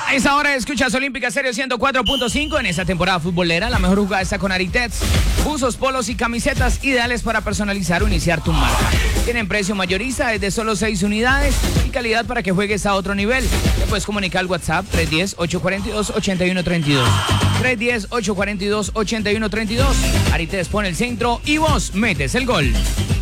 A esta hora escuchas Olímpica Stereo 104.5. En esta temporada futbolera, la mejor jugada está con Aritets. Buzos, polos y camisetas ideales para personalizar o iniciar tu marca. Tienen precio mayorista desde solo 6 unidades y calidad para que juegues a otro nivel. Te puedes comunicar al WhatsApp 310-842-8132. 310-842-8132. Aritets pone el centro y vos metes el gol.